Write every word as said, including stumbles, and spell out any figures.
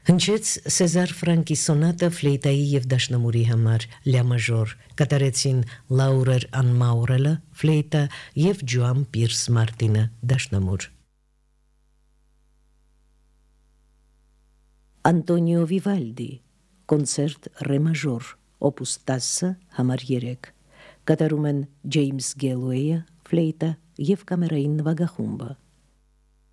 Հնչեց Սեզար Ֆրանկի սոնատը ֆլեյտայի եւ դաշնամուրի համար լա մաժոր, կատարեցին Լաուրեր Անմաուրելը ֆլեյտա եւ Ջոան Պիրս Մարտինը դաշնամուր։ Անտոնիո Վիվալդի կոնցերտ ռե մաժոր օպուս տասը համար երեք, կատարում են Ջեյմս Գելուեյը ֆլեյտա եւ կամերային նվագախումբը։